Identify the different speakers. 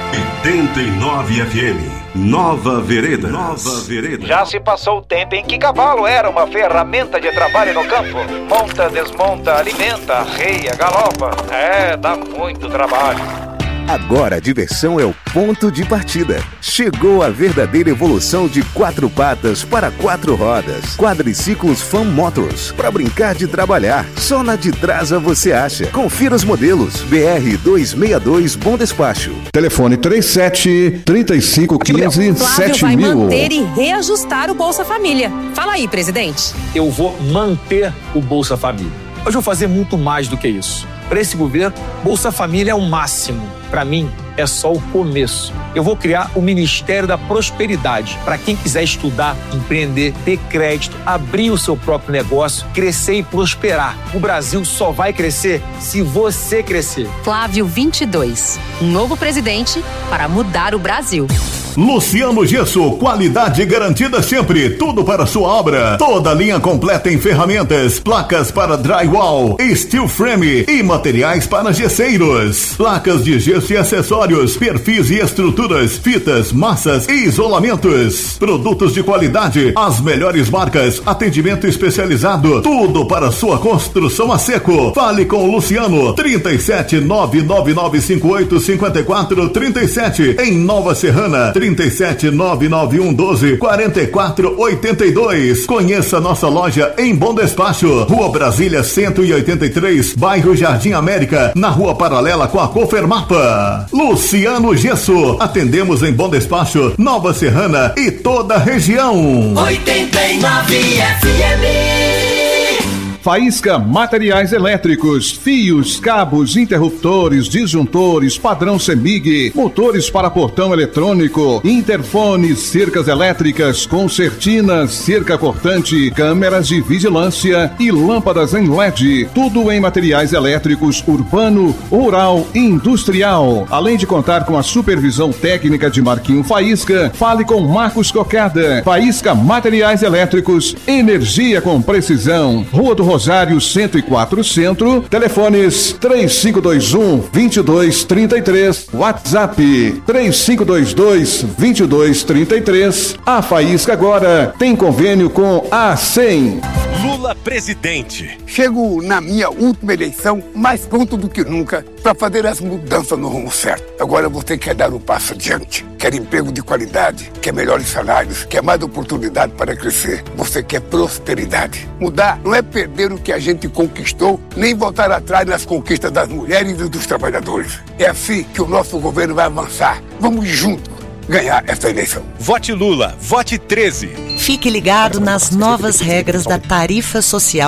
Speaker 1: 89 FM, Nova Veredas. Nova Veredas.
Speaker 2: Já se passou o tempo em que cavalo era uma ferramenta de trabalho no campo. Monta, desmonta, alimenta, arreia, galopa. Dá muito trabalho.
Speaker 3: Agora a diversão é o ponto de partida. Chegou a verdadeira evolução de 4 patas para 4 rodas. Quadriciclos Fan Motors. Para brincar de trabalhar. Só na de Trasa você acha. Confira os modelos. BR 262 Bom Despacho.
Speaker 4: Telefone 37 3515
Speaker 5: Flávio vai manter e reajustar o Bolsa Família. Fala aí, presidente.
Speaker 6: Eu vou manter o Bolsa Família. Hoje eu vou fazer muito mais do que isso. Para esse governo, Bolsa Família é o máximo. Para mim, é só o começo. Eu vou criar o Ministério da Prosperidade para quem quiser estudar, empreender, ter crédito, abrir o seu próprio negócio, crescer e prosperar. O Brasil só vai crescer se você crescer.
Speaker 5: Flávio 22, um novo presidente para mudar o Brasil.
Speaker 7: Luciano Gesso, qualidade garantida sempre, tudo para sua obra. Toda linha completa em ferramentas, placas para drywall, steel frame e materiais para gesseiros. Placas de gesso e acessórios, perfis e estruturas, fitas, massas e isolamentos. Produtos de qualidade, as melhores marcas, atendimento especializado, tudo para sua construção a seco. Fale com o Luciano, 37 99958 5437 em Nova Serrana, 37 99112 4482. Conheça nossa loja em Bom Despacho, Rua Brasília 183, bairro Jardim América, na rua paralela com a Cofermapa. Luciano Gesso, atendemos em Bom Despacho, Nova Serrana e toda a região.
Speaker 8: 89 FM.
Speaker 4: Faísca Materiais Elétricos, fios, cabos, interruptores, disjuntores, padrão CEMIG, motores para portão eletrônico, interfones, cercas elétricas, concertinas, cerca cortante, câmeras de vigilância e lâmpadas em LED. Tudo em materiais elétricos urbano, rural e industrial. Além de contar com a supervisão técnica de Marquinho Faísca, fale com Marcos Cocada. Faísca Materiais Elétricos, energia com precisão. Rua do Rosário 104 Centro, telefones 3521-2233, WhatsApp 3522-2233. A Faísca agora tem convênio com a ACEM.
Speaker 9: Lula presidente.
Speaker 10: Chego na minha última eleição mais pronto do que nunca para fazer as mudanças no rumo certo. Agora você quer dar um passo adiante, quer emprego de qualidade, quer melhores salários, quer mais oportunidade para crescer. Você quer prosperidade. Mudar não é perder o que a gente conquistou, nem voltar atrás nas conquistas das mulheres e dos trabalhadores. É assim que o nosso governo vai avançar. Vamos juntos ganhar essa eleição.
Speaker 9: Vote Lula, vote 13.
Speaker 11: Fique ligado nas novas regras da tarifa social